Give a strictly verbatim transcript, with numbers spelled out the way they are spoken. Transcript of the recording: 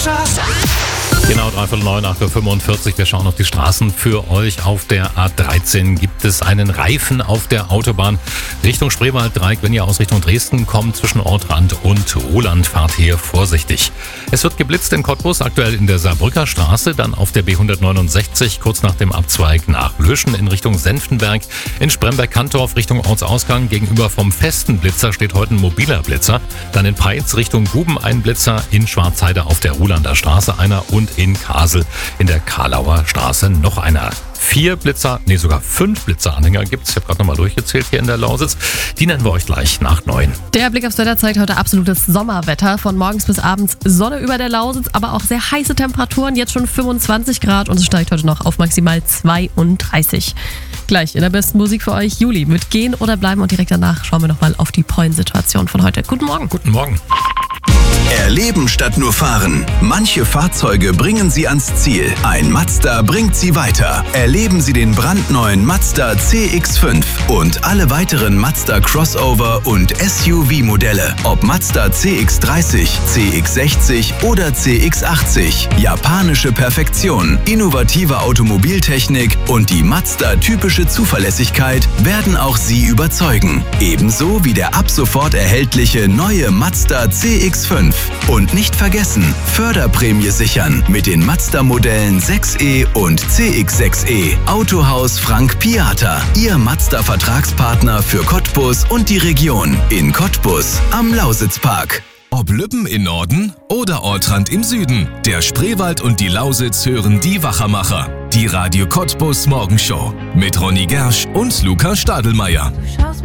Genau, dreiviertel neun, acht Uhr fünfundvierzig. Wir schauen auf die Straßen für euch. Auf der A dreizehn gibt es einen Reifen auf der Autobahn Richtung Spreewalddreieck. Wenn ihr aus Richtung Dresden kommt, zwischen Ortrand und Roland, fahrt hier vorsichtig. Es wird geblitzt in Cottbus, aktuell in der Saarbrücker Straße, dann auf der B hundertneunundsechzig, kurz nach dem Abzweig nach Löschen in Richtung Senftenberg. In Spremberg-Kantorf Richtung Ortsausgang gegenüber vom festen Blitzer steht heute ein mobiler Blitzer. Dann in Peitz Richtung Guben ein Blitzer, in Schwarzheide auf der Rulander Straße einer und in Kasel in der Karlauer Straße noch einer. Vier Blitzer, nee sogar fünf Blitzeranhänger gibt's. Ich habe gerade nochmal durchgezählt hier in der Lausitz. Die nennen wir euch gleich nach neun. Der Blick aufs Wetter zeigt heute absolutes Sommerwetter. Von morgens bis abends Sonne über der Lausitz, aber auch sehr heiße Temperaturen. Jetzt schon fünfundzwanzig Grad und es steigt heute noch auf maximal zweiunddreißig. Gleich in der besten Musik für euch Juli mit Gehen oder Bleiben und direkt danach schauen wir nochmal auf die Point-Situation von heute. Guten Morgen. Guten Morgen. Erleben statt nur fahren. Manche Fahrzeuge bringen Sie ans Ziel. Ein Mazda bringt Sie weiter. Erleben Sie den brandneuen Mazda C X fünf und alle weiteren Mazda Crossover und S U V-Modelle. Ob Mazda C X dreißig, C X sechzig oder C X achtzig. Japanische Perfektion, innovative Automobiltechnik und die Mazda-typische Zuverlässigkeit werden auch Sie überzeugen. Ebenso wie der ab sofort erhältliche neue Mazda C X fünf. Und nicht vergessen, Förderprämie sichern mit den Mazda-Modellen sechs E und C X sechs E. Autohaus Frank Piata, Ihr Mazda-Vertragspartner für Cottbus und die Region. In Cottbus am Lausitzpark. Ob Lübben im Norden oder Ortrand im Süden, der Spreewald und die Lausitz hören die Wachermacher. Die Radio Cottbus Morgenshow mit Ronny Gersch und Luca Stadelmeier.